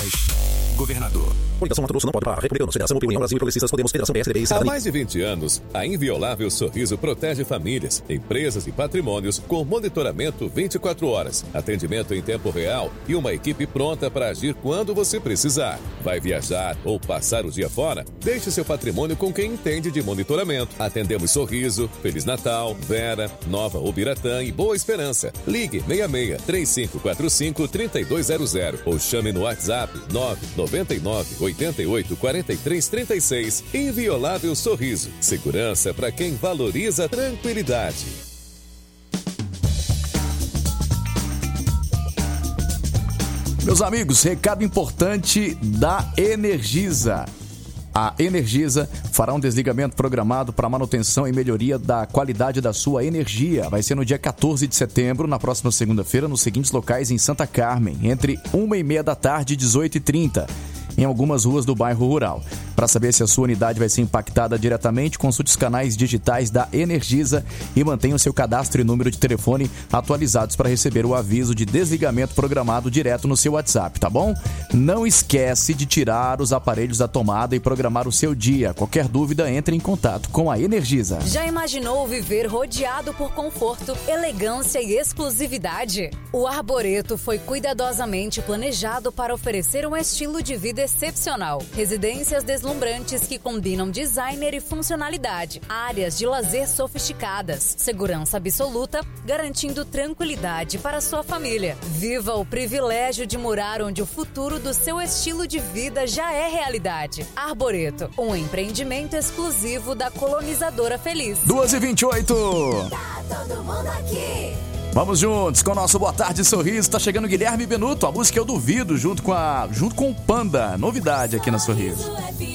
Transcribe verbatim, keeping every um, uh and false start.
mais governador. Coligação Mato Grosso não pode parar. Republicanos, Federação União Brasil, Progressistas, Podemos, Federação P S D B e Há Cidadania. mais de vinte anos, a Inviolável Sorriso protege famílias, empresas e patrimônios com monitoramento vinte e quatro horas, atendimento em tempo real e uma equipe pronta para agir quando você precisar. Vai viajar ou passar o dia fora? Deixe seu patrimônio com quem entende de monitoramento. Atendemos Sorriso, Feliz Natal, Vera, Nova Ubiratã e Boa Esperança. Ligue seis seis, três cinco quatro cinco, três dois zero zero ou chame no WhatsApp nove nove nove, oito oito, quatro três três seis. Inviolável Sorriso. Segurança para quem valoriza a tranquilidade. Meus amigos, recado importante da Energisa. A Energisa fará um desligamento programado para manutenção e melhoria da qualidade da sua energia. Vai ser no dia quatorze de setembro, na próxima segunda-feira, nos seguintes locais em Santa Carmen, entre uma e meia da tarde e dezoito e trinta, em algumas ruas do bairro rural. Para saber se a sua unidade vai ser impactada diretamente, consulte os canais digitais da Energisa e mantenha o seu cadastro e número de telefone atualizados para receber o aviso de desligamento programado direto no seu WhatsApp, tá bom? Não esquece de tirar os aparelhos da tomada e programar o seu dia. Qualquer dúvida, entre em contato com a Energisa. Já imaginou viver rodeado por conforto, elegância e exclusividade? O Arboreto foi cuidadosamente planejado para oferecer um estilo de vida excepcional. Residências deslumbrantes que combinam designer e funcionalidade. Áreas de lazer sofisticadas. Segurança absoluta, garantindo tranquilidade para sua família. Viva o privilégio de morar onde o futuro do seu estilo de vida já é realidade. Arboreto, um empreendimento exclusivo da Colonizadora Feliz. duas e vinte e oito. Tá todo mundo aqui. Vamos juntos com o nosso Boa Tarde Sorriso. Tá chegando Guilherme Benuto, a música Eu Duvido, junto com a junto com o Panda. Novidade aqui na Sorriso.